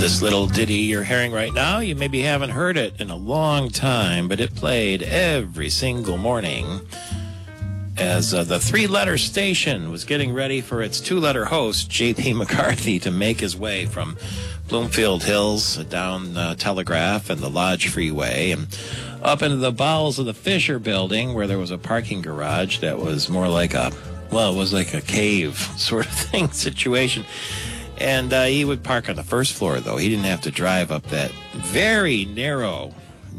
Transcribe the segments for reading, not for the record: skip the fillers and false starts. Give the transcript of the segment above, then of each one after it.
This little ditty you're hearing right now, you maybe haven't heard it in a long time, but it played every single morning as the three-letter station was getting ready for its two-letter host, J.P. McCarthy, to make his way from Bloomfield Hills down Telegraph and the Lodge Freeway and up into the bowels of the Fisher Building, where there was a parking garage that was more like it was like a cave sort of thing situation. And he would park on the first floor, though. He didn't have to drive up that very narrow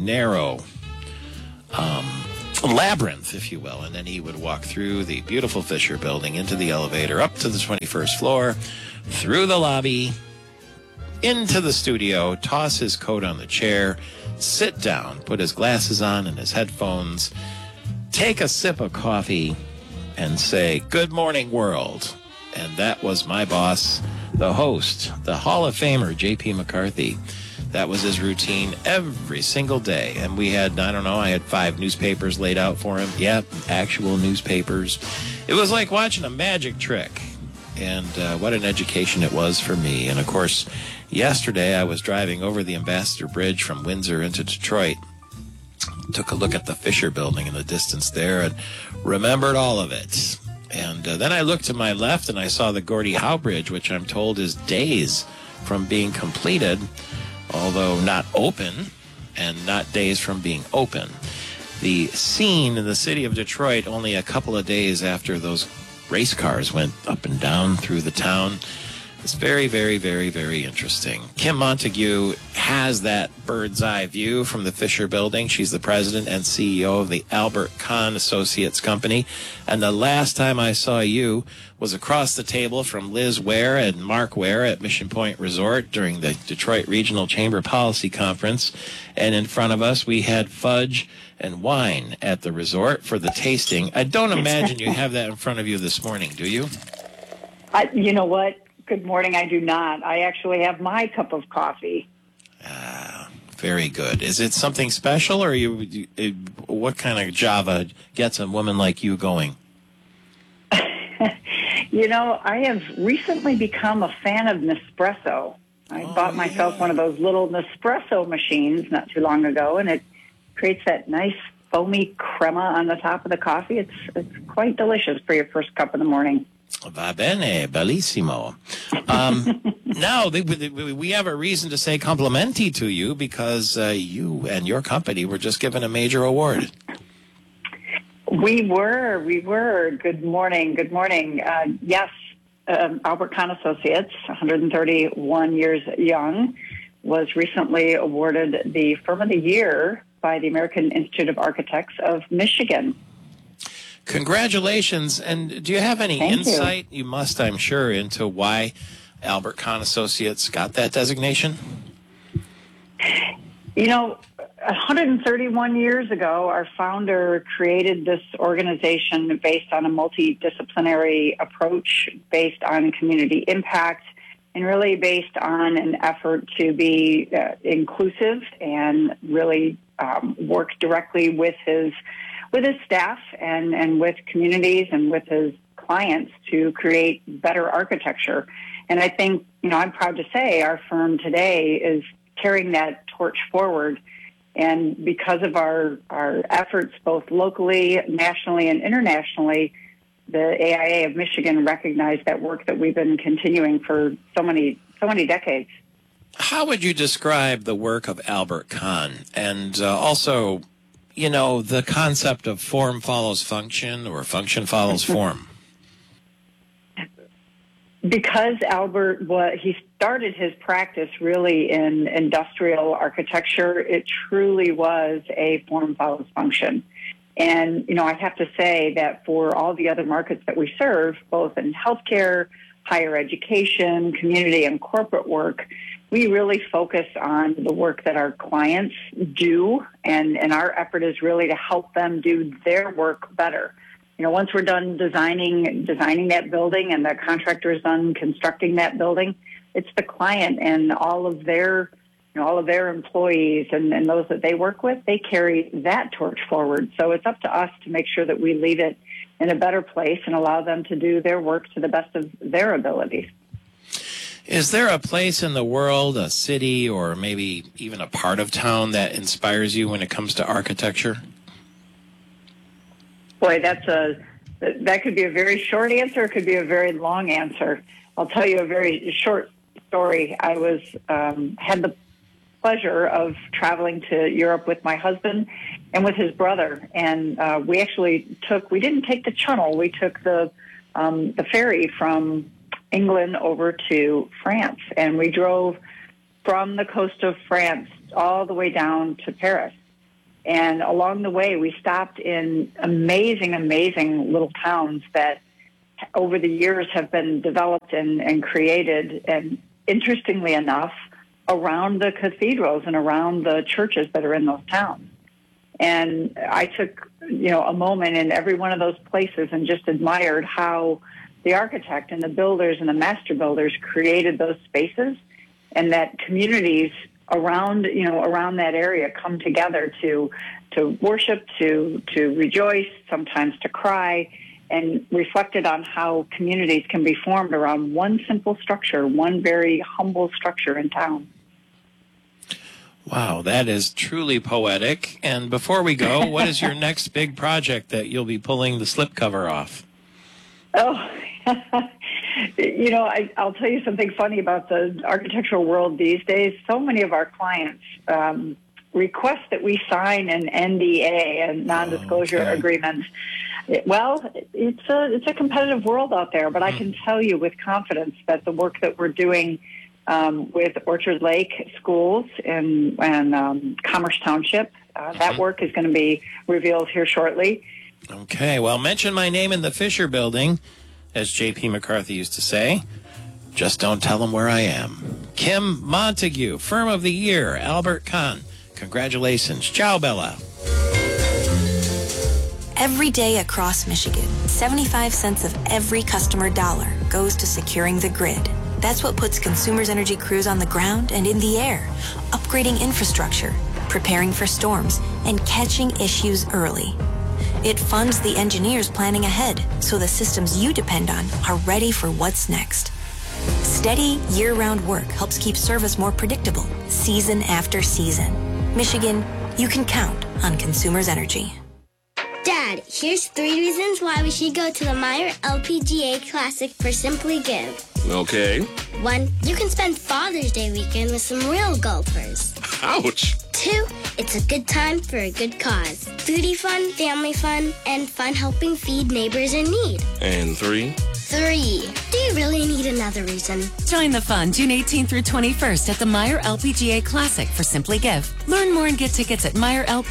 labyrinth, if you will. And then he would walk through the beautiful Fisher Building into the elevator, up to the 21st floor, through the lobby, into the studio, toss his coat on the chair, sit down, put his glasses on and his headphones, take a sip of coffee, and say, "Good morning, world." And that was my boss, the host, the Hall of Famer, J.P. McCarthy. That was his routine every single day. And we had, I had 5 newspapers laid out for him. Yep, actual newspapers. It was like watching a magic trick. And what an education it was for me. And, of course, yesterday I was driving over the Ambassador Bridge from Windsor into Detroit. Took a look at the Fisher Building in the distance there and remembered all of it. And then I looked to my left and I saw the Gordie Howe Bridge, which I'm told is days from being completed, although not open, and not days from being open. The scene in the city of Detroit only a couple of days after those race cars went up and down through the town. It's very, very, very, very interesting. Kim Montague has that bird's eye view from the Fisher Building. She's the president and CEO of the Albert Kahn Associates Company. And the last time I saw you was across the table from Liz Ware and Mark Ware at Mission Point Resort during the Detroit Regional Chamber Policy Conference. And in front of us, we had fudge and wine at the resort for the tasting. I don't imagine you have that in front of you this morning, do you? You know what? Good morning. I do not. I actually have my cup of coffee. Very good. Is it something special, or what kind of Java gets a woman like you going? I have recently become a fan of Nespresso. I bought myself one of those little Nespresso machines not too long ago, and it creates that nice foamy crema on the top of the coffee. It's quite delicious for your first cup in the morning. Va bene, bellissimo. Now, we have a reason to say complimenti to you because you and your company were just given a major award. We were. Good morning. Yes, Albert Kahn Associates, 131 years young, was recently awarded the Firm of the Year by the American Institute of Architects of Michigan. Congratulations. And do you have any insight? You must, I'm sure, into why Albert Kahn Associates got that designation? 131 years ago, our founder created this organization based on a multidisciplinary approach, based on community impact, and really based on an effort to be inclusive and really work directly with his staff and with communities and with his clients to create better architecture. And I think, I'm proud to say our firm today is carrying that torch forward. And because of our efforts both locally, nationally, and internationally, the AIA of Michigan recognized that work that we've been continuing for so many decades. How would you describe the work of Albert Kahn? And also, the concept of form follows function or function follows form? Because Albert, he started his practice really in industrial architecture, it truly was a form follows function. And, I have to say that for all the other markets that we serve, both in healthcare, higher education, community, and corporate work, we really focus on the work that our clients do, and our effort is really to help them do their work better. Once we're done designing that building and the contractor is done constructing that building, it's the client and all of their employees and those that they work with, they carry that torch forward. So it's up to us to make sure that we leave it in a better place and allow them to do their work to the best of their abilities. Is there a place in the world, a city, or maybe even a part of town that inspires you when it comes to architecture? Boy, that could be a very short answer. It could be a very long answer. I'll tell you a very short story. I had the pleasure of traveling to Europe with my husband and with his brother, and we didn't take the Channel. We took the ferry from England over to France, and we drove from the coast of France all the way down to Paris. And along the way, we stopped in amazing, amazing little towns that over the years have been developed and created, and interestingly enough, around the cathedrals and around the churches that are in those towns. And I took, a moment in every one of those places and just admired how the architect and the builders and the master builders created those spaces, and that communities around that area come together to worship, to rejoice, sometimes to cry, and reflected on how communities can be formed around one simple structure, one very humble structure in town. Wow, that is truly poetic. And before we go, what is your next big project that you'll be pulling the slipcover off? Oh, I'll tell you something funny about the architectural world these days. So many of our clients request that we sign an NDA, a non-disclosure agreement. Well, it's a competitive world out there, but I can tell you with confidence that the work that we're doing with Orchard Lake Schools and Commerce Township, that work is going to be revealed here shortly. Okay, well, mention my name in the Fisher Building, as J.P. McCarthy used to say. Just don't tell them where I am. Kim Montague, Firm of the Year, Albert Kahn. Congratulations. Ciao, Bella. Every day across Michigan, 75 cents of every customer dollar goes to securing the grid. That's what puts Consumers Energy crews on the ground and in the air, upgrading infrastructure, preparing for storms, and catching issues early. It funds the engineers planning ahead so the systems you depend on are ready for what's next. Steady, year-round work helps keep service more predictable, season after season. Michigan, you can count on Consumers Energy. Dad, here's 3 reasons why we should go to the Meyer LPGA Classic for Simply Give. Okay. 1, you can spend Father's Day weekend with some real golfers. Ouch. 2, it's a good time for a good cause. Foodie fun, family fun, and fun helping feed neighbors in need. And 3? 3. Do you really need another reason? Join the fun June 18th through 21st at the Meyer LPGA Classic for Simply Give. Learn more and get tickets at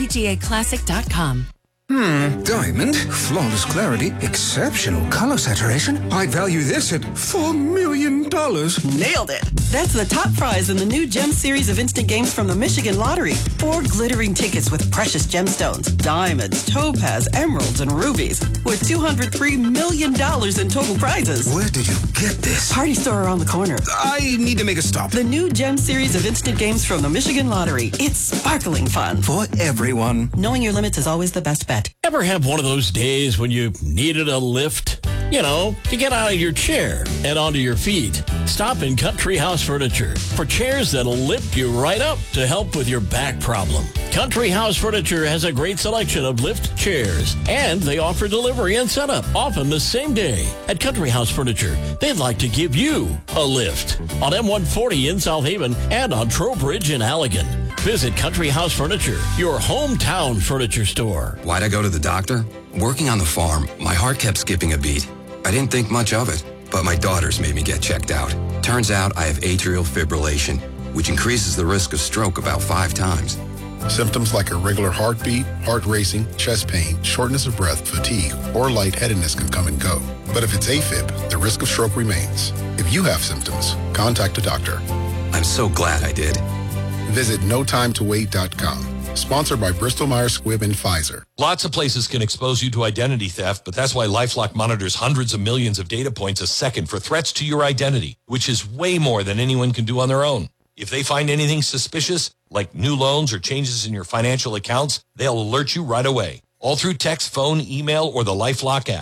MeyerLPGAClassic.com. Diamond, flawless clarity, exceptional color saturation. I'd value this at $4 million. Nailed it. That's the top prize in the new Gem series of instant games from the Michigan Lottery. 4 glittering tickets with precious gemstones, diamonds, topaz, emeralds, and rubies, with $203 million in total prizes. Where did you get this? Party store around the corner. I need to make a stop. The new Gem series of instant games from the Michigan Lottery. It's sparkling fun. For everyone. Knowing your limits is always the best bet. Ever have one of those days when you needed a lift? To get out of your chair and onto your feet. Stop in Country House Furniture for chairs that'll lift you right up to help with your back problem. Country House Furniture has a great selection of lift chairs, and they offer delivery and setup, often the same day. At Country House Furniture, they'd like to give you a lift on M140 in South Haven and on Trowbridge in Allegan. Visit Country House Furniture, your hometown furniture store. Why'd I go to the doctor? Working on the farm, my heart kept skipping a beat. I didn't think much of it, but my daughters made me get checked out. Turns out I have atrial fibrillation, which increases the risk of stroke about 5 times. Symptoms like irregular heartbeat, heart racing, chest pain, shortness of breath, fatigue, or lightheadedness can come and go. But if it's AFib, the risk of stroke remains. If you have symptoms, contact a doctor. I'm so glad I did. Visit notimetowait.com. Sponsored by Bristol-Myers Squibb and Pfizer. Lots of places can expose you to identity theft, but that's why LifeLock monitors hundreds of millions of data points a second for threats to your identity, which is way more than anyone can do on their own. If they find anything suspicious, like new loans or changes in your financial accounts, they'll alert you right away, all through text, phone, email, or the LifeLock app.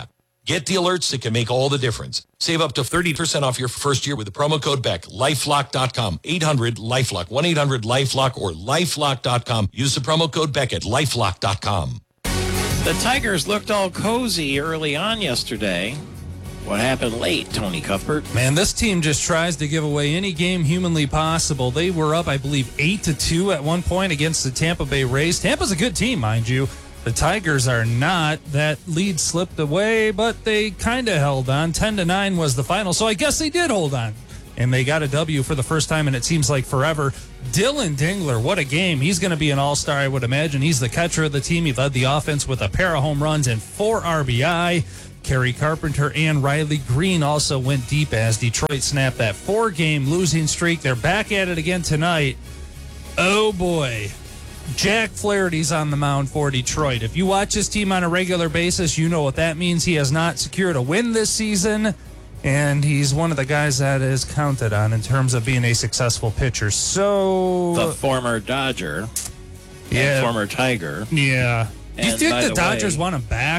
Get the alerts that can make all the difference. Save up to 30% off your first year with the promo code BECK. LifeLock.com. 800-LIFELOCK. 1-800-LIFELOCK or LifeLock.com. Use the promo code BECK at LifeLock.com. The Tigers looked all cozy early on yesterday. What happened late, Tony Cuthbert? Man, this team just tries to give away any game humanly possible. They were up, I believe, 8-2 at one point against the Tampa Bay Rays. Tampa's a good team, mind you. The Tigers are not. That lead slipped away, but they kind of held on. 10-9 was the final, so I guess they did hold on. And they got a W for the first time, and it seems like forever. Dylan Dingler, what a game. He's going to be an all-star, I would imagine. He's the catcher of the team. He led the offense with a pair of home runs and 4 RBI. Kerry Carpenter and Riley Green also went deep as Detroit snapped that 4-game losing streak. They're back at it again tonight. Oh, boy. Jack Flaherty's on the mound for Detroit. If you watch his team on a regular basis, you know what that means. He has not secured a win this season, and he's one of the guys that is counted on in terms of being a successful pitcher. So the former Dodger, yeah, and former Tiger. Yeah. Do you think the Dodgers want him back?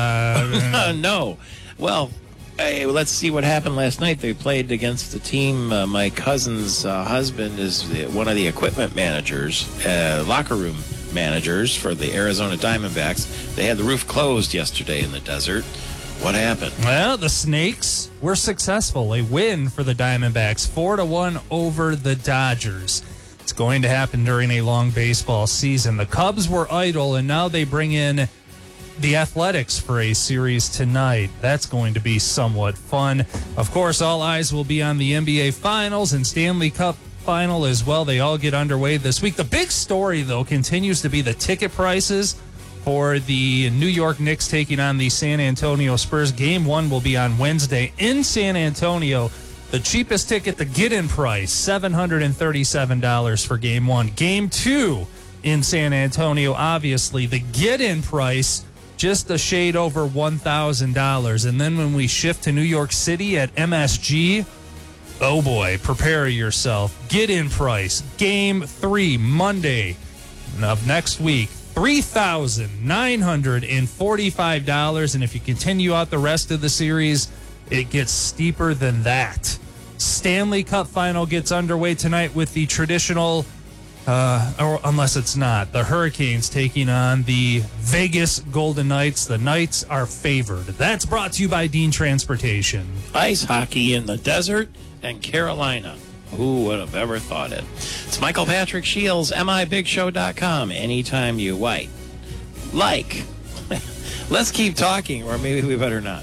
No. Well, hey, let's see what happened last night. They played against the team. My cousin's husband is one of the equipment managers, locker room managers for the Arizona Diamondbacks. They had the roof closed yesterday in the desert. What happened? Well, the Snakes were successful. A win for the Diamondbacks, 4-1 over the Dodgers. It's going to happen during a long baseball season. The Cubs were idle, and now they bring in the Athletics for a series tonight. That's going to be somewhat fun. Of course, all eyes will be on the NBA Finals and Stanley Cup Final as well. They all get underway this week. The big story, though, continues to be the ticket prices for the New York Knicks taking on the San Antonio Spurs. Game 1 will be on Wednesday in San Antonio. The cheapest ticket, the get-in price, $737 for Game 1. Game 2 in San Antonio, obviously, the get-in price, just a shade over $1,000. And then when we shift to New York City at MSG, oh boy, prepare yourself. Get-in price, Game 3, Monday of next week, $3,945. And if you continue out the rest of the series, it gets steeper than that. Stanley Cup Final gets underway tonight with the traditional, or unless it's not, the Hurricanes taking on the Vegas Golden Knights. The Knights are favored. That's brought to you by Dean Transportation. Ice hockey in the desert and Carolina. Who would have ever thought it? It's Michael Patrick Shields, MIBigShow.com. Anytime you like. Let's keep talking, or maybe we better not.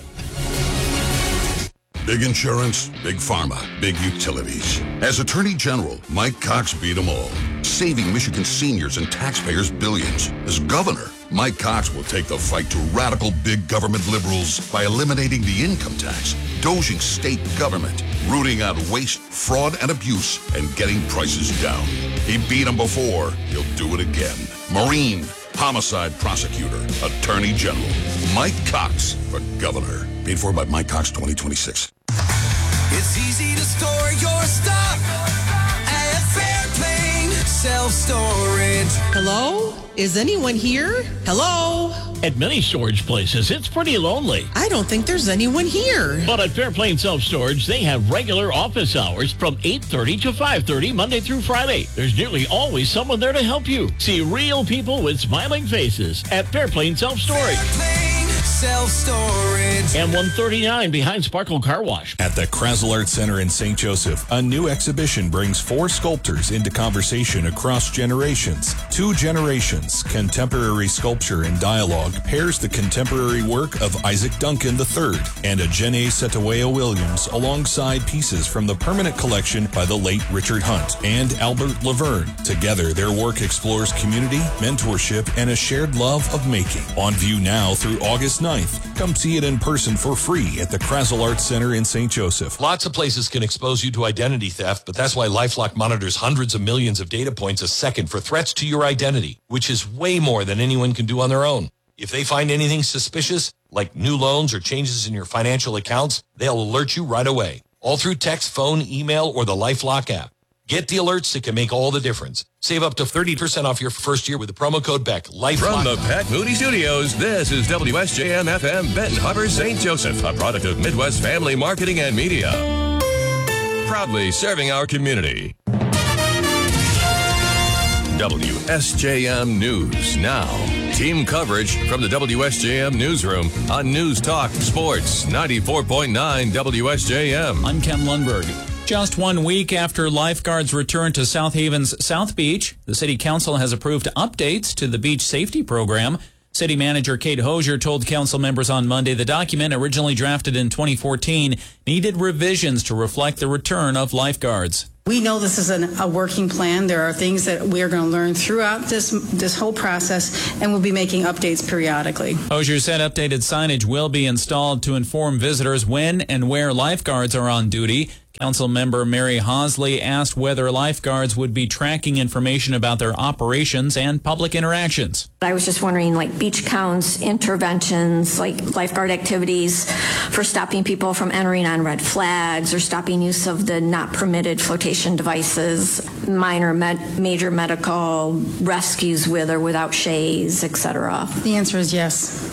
Big insurance, big pharma, big utilities. As Attorney General, Mike Cox beat them all, saving Michigan seniors and taxpayers billions. As governor, Mike Cox will take the fight to radical big government liberals by eliminating the income tax, doging state government, rooting out waste, fraud, and abuse, and getting prices down. He beat them before. He'll do it again. Marine, homicide prosecutor, Attorney General, Mike Cox for governor. Paid for by Mike Cox 2026. It's easy to store your stuff at Fairplane Self-Storage. Hello? Is anyone here? Hello? At many storage places, it's pretty lonely. I don't think there's anyone here. But at Fairplane Self-Storage, they have regular office hours from 8:30 to 5:30 Monday through Friday. There's nearly always someone there to help you. See real people with smiling faces at Fairplane Self-Storage. Fairplane Self-Storage. And 139 behind Sparkle Car Wash. At the Krasl Art Center in St. Joseph, a new exhibition brings 4 sculptors into conversation across generations. 2 generations, contemporary sculpture and dialogue, pairs the contemporary work of Isaac Duncan III and Ajene Setawaya Williams alongside pieces from the permanent collection by the late Richard Hunt and Albert Laverne. Together, their work explores community, mentorship, and a shared love of making. On view now through August 9th. Come see it in person for free at the Krasl Art Center in St. Joseph. Lots of places can expose you to identity theft, but that's why LifeLock monitors hundreds of millions of data points a second for threats to your identity, which is way more than anyone can do on their own. If they find anything suspicious, like new loans or changes in your financial accounts, they'll alert you right away, all through text, phone, email, or the LifeLock app. Get the alerts that can make all the difference. Save up to 30% off your first year with the promo code BECK. From the Pat Moody Studios, this is WSJM-FM Benton Harbor, St. Joseph, a product of Midwest Family Marketing and Media. Proudly serving our community. WSJM News now. Team coverage from the WSJM Newsroom on News Talk Sports 94.9 WSJM. I'm Ken Lundberg. Just 1 week after lifeguards returned to South Haven's South Beach, the City Council has approved updates to the beach safety program. City Manager Kate Hosier told council members on Monday the document, originally drafted in 2014, needed revisions to reflect the return of lifeguards. We know this is a working plan. There are things that we are going to learn throughout this whole process, and we'll be making updates periodically. Hosier said updated signage will be installed to inform visitors when and where lifeguards are on duty. Council member Mary Hosley asked whether lifeguards would be tracking information about their operations and public interactions. I was just wondering, like beach counts, interventions, like lifeguard activities for stopping people from entering on red flags or stopping use of the not permitted flotation devices, minor major medical rescues with or without shays, etc. The answer is yes.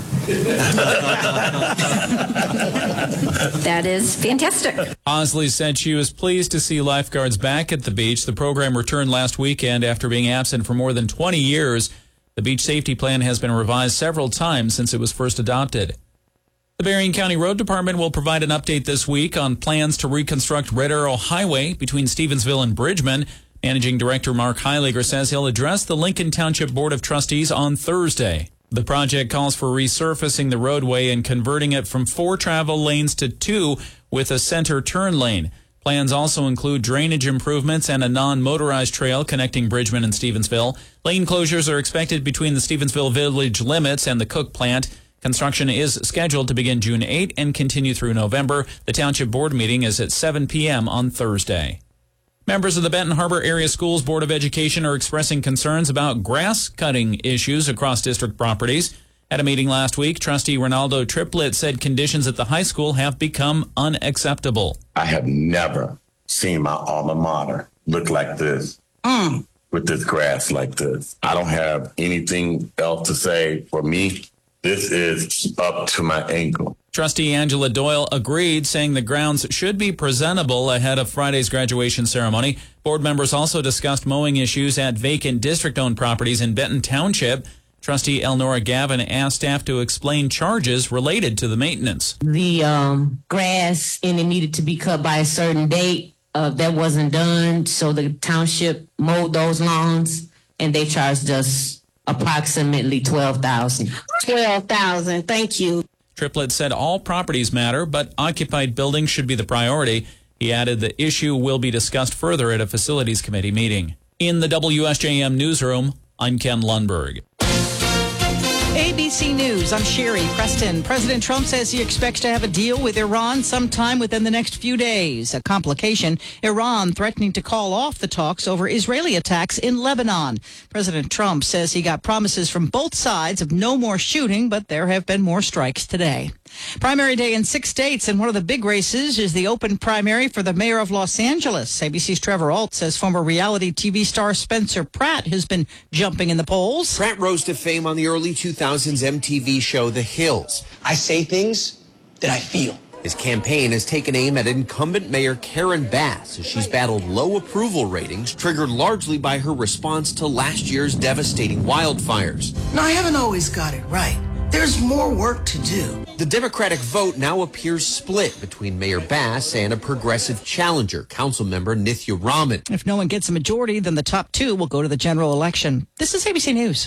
That is fantastic. Hosley said she was pleased to see lifeguards back at the beach. The program returned last weekend after being absent for more than 20 years. The beach safety plan has been revised several times since it was first adopted. The Berrien County Road Department will provide an update this week on plans to reconstruct Red Arrow Highway between Stevensville and Bridgman. Managing Director Mark Heiliger says he'll address the Lincoln Township Board of Trustees on Thursday. The project calls for resurfacing the roadway and converting it from 4 travel lanes to 2 with a center turn lane. Plans also include drainage improvements and a non-motorized trail connecting Bridgman and Stevensville. Lane closures are expected between the Stevensville village limits and the Cook plant. Construction is scheduled to begin June 8 and continue through November. The Township Board meeting is at 7 p.m. on Thursday. Members of the Benton Harbor Area Schools Board of Education are expressing concerns about grass cutting issues across district properties. At a meeting last week, Trustee Ronaldo Triplett said conditions at the high school have become unacceptable. I have never seen my alma mater look like this, with this grass like this. I don't have anything else to say. For me, this is up to my ankle. Trustee Angela Doyle agreed, saying the grounds should be presentable ahead of Friday's graduation ceremony. Board members also discussed mowing issues at vacant district-owned properties in Benton Township. Trustee Elnora Gavin asked staff to explain charges related to the maintenance. The grass and it needed to be cut by a certain date. That wasn't done, so the township mowed those lawns, and they charged us approximately $12,000. $12,000. Thank you. Triplett said all properties matter, but occupied buildings should be the priority. He added the issue will be discussed further at a facilities committee meeting. In the WSJM newsroom, I'm Ken Lundberg. ABC News, I'm Sherry Preston. President Trump says he expects to have a deal with Iran sometime within the next few days. A complication, Iran threatening to call off the talks over Israeli attacks in Lebanon. President Trump says he got promises from both sides of no more shooting, but there have been more strikes today. Primary day in 6 states, and one of the big races is the open primary for the mayor of Los Angeles. ABC's Trevor Ault says former reality TV star Spencer Pratt has been jumping in the polls. Pratt rose to fame on the early 2000s MTV show The Hills. I say things that I feel. His campaign has taken aim at incumbent Mayor Karen Bass as she's battled low approval ratings triggered largely by her response to last year's devastating wildfires. No, I haven't always got it right. There's more work to do. The Democratic vote now appears split between Mayor Bass and a progressive challenger, Councilmember Nithya Raman. If no one gets a majority, then the top 2 will go to the general election. This is ABC News.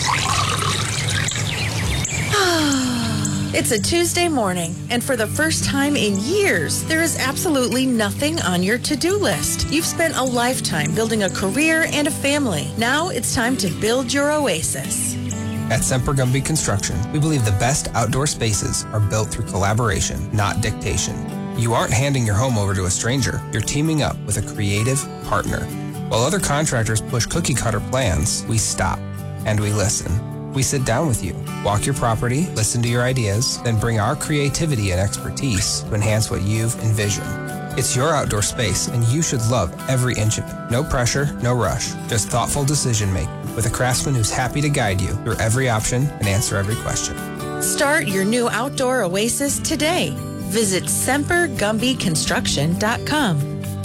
It's a Tuesday morning, and for the first time in years, there is absolutely nothing on your to-do list. You've spent a lifetime building a career and a family. Now it's time to build your oasis. At Semper Gumby Construction, we believe the best outdoor spaces are built through collaboration, not dictation. You aren't handing your home over to a stranger. You're teaming up with a creative partner. While other contractors push cookie-cutter plans, we stop and we listen. We sit down with you, walk your property, listen to your ideas, then bring our creativity and expertise to enhance what you've envisioned. It's your outdoor space, and you should love every inch of it. No pressure, no rush, just thoughtful decision making with a craftsman who's happy to guide you through every option and answer every question. Start your new outdoor oasis today. Visit SemperGumbyConstruction.com.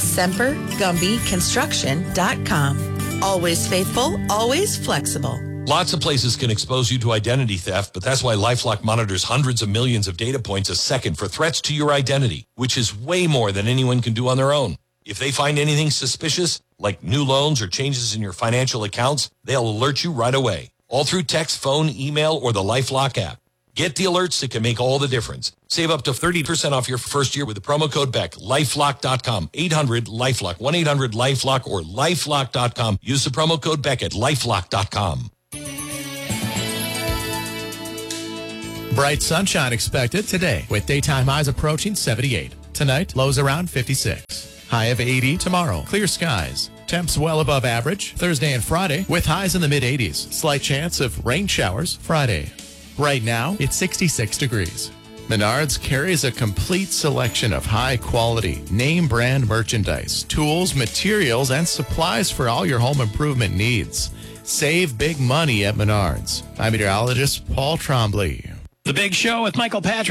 SemperGumbyConstruction.com. Always faithful, always flexible. Lots of places can expose you to identity theft, but that's why LifeLock monitors hundreds of millions of data points a second for threats to your identity, which is way more than anyone can do on their own. If they find anything suspicious, like new loans or changes in your financial accounts, they'll alert you right away, all through text, phone, email, or the LifeLock app. Get the alerts that can make all the difference. Save up to 30% off your first year with the promo code BECK. LifeLock.com. 800-LifeLock. 1-800-LifeLock or LifeLock.com. Use the promo code BECK at LifeLock.com. Bright sunshine expected today with daytime highs approaching 78. Tonight, lows around 56. High of 80 tomorrow. Clear skies. Temps well above average Thursday and Friday with highs in the mid-80s. Slight chance of rain showers Friday. Right now, it's 66 degrees. Menards carries a complete selection of high-quality, name-brand merchandise, tools, materials, and supplies for all your home improvement needs. Save big money at Menards. I'm meteorologist Paul Trombley. The Big Show with Michael Patrick.